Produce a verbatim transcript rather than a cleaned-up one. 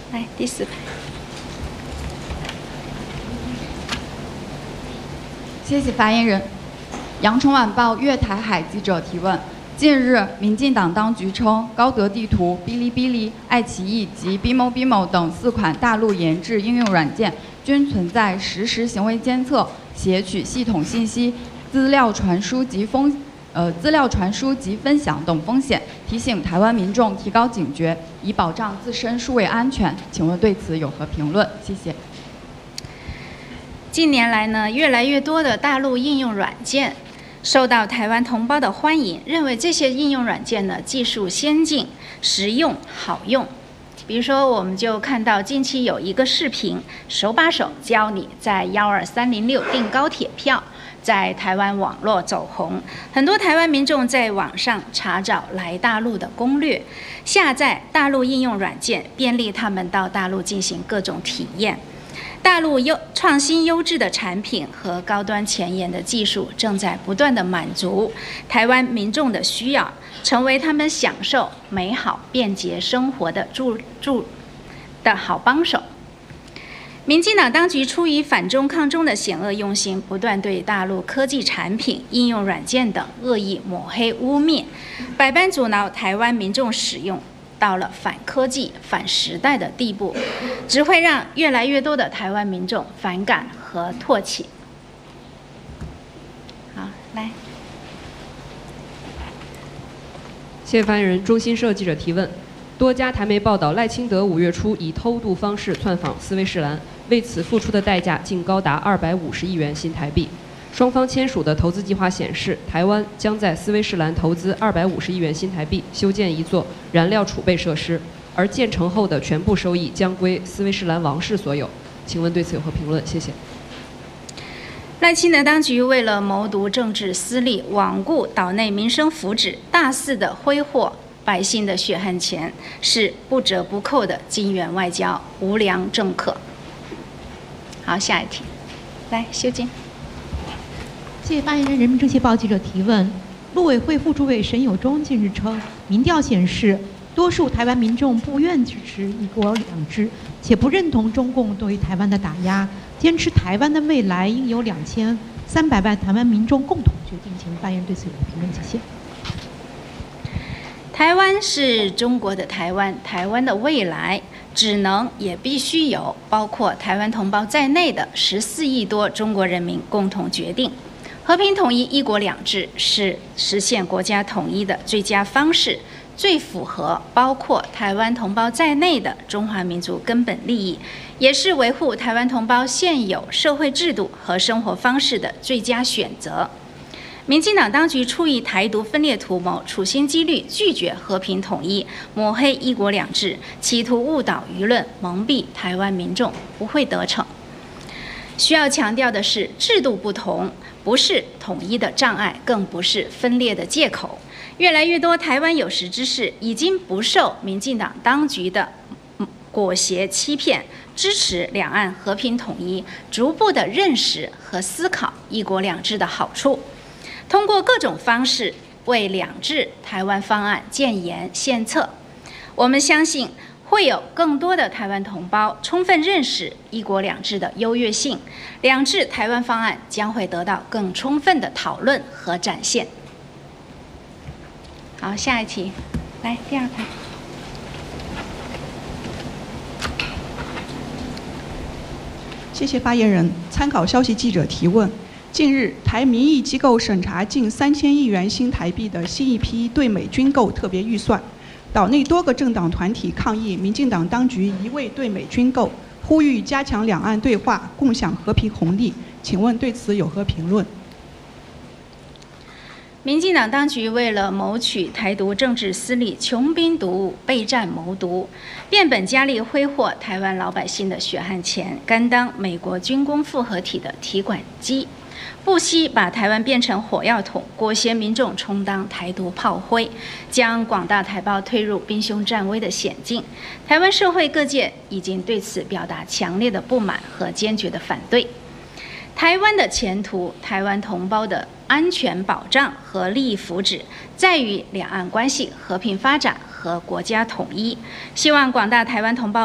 来第四排。 谢谢发言人。羊城晚报粤台海记者提问：近日，民进党当局称，高德地图、哔哩哔哩、爱奇艺及 Bimo-Bimo 等四款大陆研制应用软件均存在实时行为监测、撷取系统信息、资料传输及风呃资料传输及分享等风险，提醒台湾民众提高警觉，以保障自身数位安全。请问对此有何评论？谢谢。 近年来呢，越来越多的大陆应用软件受到台湾同胞的欢迎，认为这些应用软件呢技术先进、实用、好用。比如说，我们就看到近期有一个视频，手把手教你在幺二三零六订高铁票，在台湾网络走红，很多台湾民众在网上查找来大陆的攻略，下载大陆应用软件，便利他们到大陆进行各种体验。大陆优创新优质的产品和高端前沿的技术正在不断地满足台湾民众的需要，成为他们享受美好便捷生活的助助的好帮手。民进党当局出于反中抗中的险恶用心，不断对大陆科技产品、应用软件等恶意抹黑污蔑，百般阻挠台湾民众使用。到了反科技、反时代的地步，只会让越来越多的台湾民众反感和唾弃。好，来， 谢谢发言人。中新社记者提问：多家台媒报道，赖清德五月初以偷渡方式窜访斯威士兰，为此付出的代价竟高达二百五十亿元新台币。双方签署的投资计划显示，台湾将在斯威士兰投资二百五十亿元新台币修建一座燃料储备设施，而建成后的全部收益将归斯威士兰王室所有。请问对此有何评论？谢谢。 赖清德当局为了谋夺政治私利，罔顾岛内民生福祉，大肆的挥霍百姓的血汗钱，是不折不扣的金援外交无良政客。好，下一题，来，修静。 谢谢发言人。人民政协报记者提问：陆委会副主委沈友忠近日称，民调显示，多数台湾民众不愿支持一国两制，且不认同中共对于台湾的打压，坚持台湾的未来应由两千三百万台湾民众共同决定。请发言人对此有评论，谢谢。 台湾是中国的台湾，台湾的未来只能也必须由包括台湾同胞在内的十四亿多中国人民共同决定。和平统一、一国两制是实现国家统一的最佳方式，最符合包括台湾同胞在内的中华民族根本利益，也是维护台湾同胞现有社会制度和生活方式的最佳选择。民进党当局出于台独分裂图谋，处心积虑拒绝和平统一，抹黑一国两制，企图误导舆论，蒙蔽台湾民众，不会得逞。需要强调的是，制度不同不是统一的障碍，更不是分裂的借口。越来越多台湾有识之士已经不受民进党当局的裹挟欺骗，支持两岸和平统一，逐步的认识和思考一国两制的好处，通过各种方式为两制台湾方案建言献策。我们相信会有更多的台湾同胞充分认识一国两制的优越性，两制台湾方案将会得到更充分的讨论和展现。好，下一题，来第二排。 谢谢发言人。参考消息记者提问：近日，台民意机构审查近三千亿元新台币的新一批对美军购特别预算。岛内多个政党团体抗议民进党当局一味对美军购，呼吁加强两岸对话，共享和平红利。请问对此有何评论？ 民进党当局为了谋取台独政治私利，穷兵黩武、备战谋独，变本加厉挥霍台湾老百姓的血汗钱，甘当美国军工复合体的提款机。不惜把台湾变成火药桶，裹挟民众充当台独炮灰，将广大台胞推入兵凶战危的险境。台湾社会各界已经对此表达强烈的不满和坚决的反对。台湾的前途，台湾同胞的安全保障和利益福祉，在于两岸关系和平发展和国家统一。希望广大台湾同胞